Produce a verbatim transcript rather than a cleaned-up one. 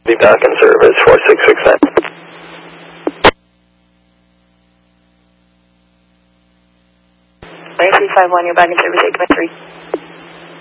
Be back in service, four six six nine. nine three five one, you're back in service, eight three.